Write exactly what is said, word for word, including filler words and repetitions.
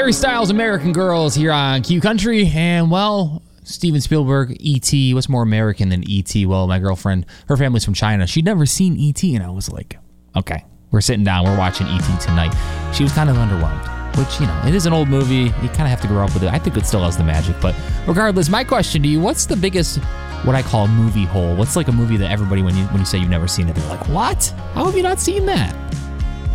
Harry Styles, American Girls here on Q Country. And, well, Steven Spielberg, E T What's more American than E T? Well, my girlfriend, her family's from China. She'd never seen E T, and I was like, okay, we're sitting down, we're watching E T tonight. She was kind of underwhelmed, which, you know, it is an old movie. You kind of have to grow up with it. I think it still has the magic. But regardless, my question to you, what's the biggest, what I call movie hole? What's like a movie that everybody, when you when you say you've never seen it, they're like, what? How have you not seen that?